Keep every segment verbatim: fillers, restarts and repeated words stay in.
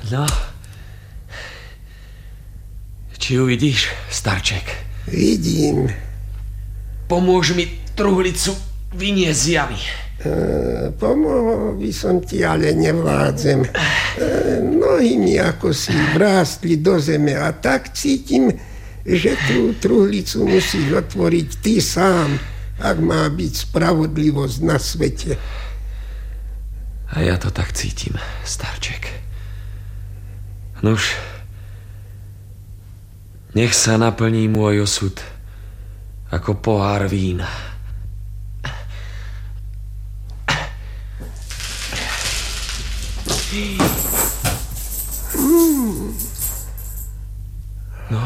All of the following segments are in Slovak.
No, či ju vidíš, starček? Vidím. Pomôž mi truhlicu vyniesť z jamy. E, pomohol by som ti, ale nevládzem. E, nohy mi ako si vrástli do zeme a tak cítim, že tú truhlicu musíš otvoriť ty sám, ak má byť spravodlivosť na svete. A ja to tak cítim, starček. Nuž, nech sa naplní môj osud ako pohár vína. No,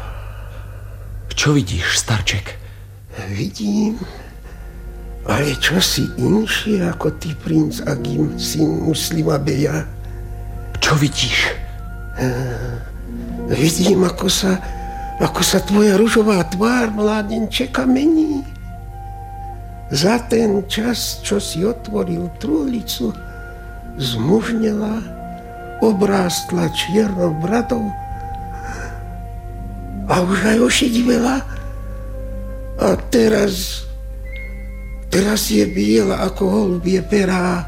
čo vidíš, starček? Vidím, ale čo si inšie ako ty, princ Agim, syn muslima Beja. Čo vidíš? Uh, vidím, ako sa, ako sa tvoja ružová tvár, mládenčeka, mení. Za ten čas, čo si otvoril truhlicu, zmužnela, obrástla čiernou bradou a už aj ošedivela. A teraz, teraz je biela ako holubie perá.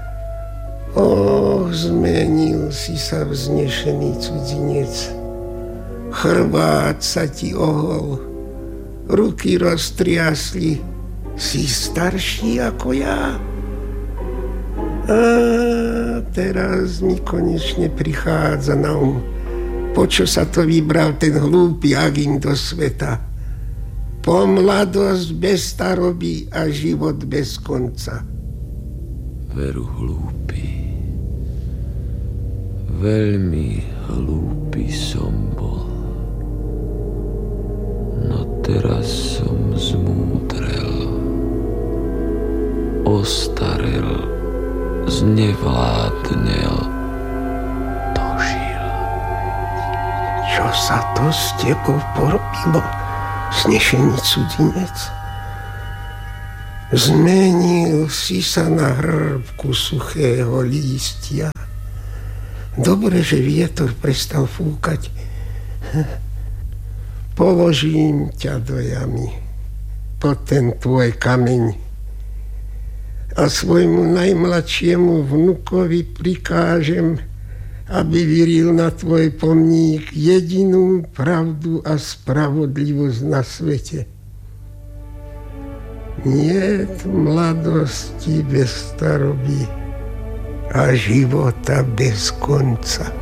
O, zmenil si sa, vznešený cudzinec. Chrbát sa ti ohol, ruky roztriasli, si starší ako ja. A teraz mi konečne prichádza na um, po čo sa to vybral ten hlúpy Agim do sveta. Po mladosť bez staroby a život bez konca. Veru hlúpy. Veľmi hlúpy som bol. No teraz som zmúdrel, ostarel, znevládnel, dožil. Čo sa to s tebou porobilo, snešený cudzinec? Zmenil si sa na hrbku suchého lístia. Dobre, že vietor prestal fúkať. Položím ťa do jamy pod ten tvoj kameň a svojmu najmladšiemu vnukovi prikážem, aby vyril na tvoj pomník jedinú pravdu a spravodlivosť na svete. Niet mladosti bez staroby a života bez konca.